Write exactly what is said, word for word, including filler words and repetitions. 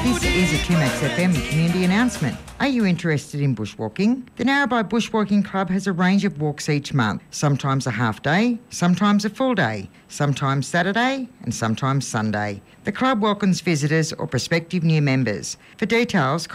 This is a two Max F M community announcement. Are you interested in bushwalking? The Narrabri Bushwalking Club has a range of walks each month, sometimes a half day, sometimes a full day, sometimes Saturday and sometimes Sunday. The club welcomes visitors or prospective new members. For details,